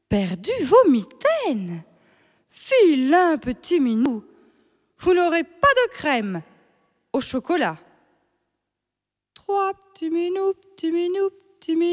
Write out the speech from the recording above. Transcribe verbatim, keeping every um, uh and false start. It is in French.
perdu vos mitaines. Vilain petit minou, vous n'aurez pas de crème au chocolat. Trois petits minous, petits minous, petits minous.